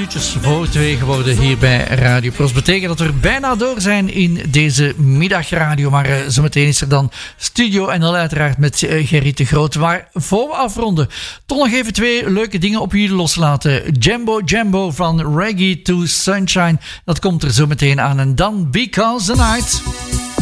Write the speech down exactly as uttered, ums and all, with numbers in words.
minuutjes voor twee geworden hier bij Radio Pros. Betekent dat we er bijna door zijn in deze middagradio. Maar uh, zometeen is er dan Studio N L uiteraard met uh, Gerrit de Groot. Maar voor we afronden, toch nog even twee leuke dingen op jullie loslaten. Jambo Jambo van Reggae to Sunshine. Dat komt er zo meteen aan. En dan Because the Night.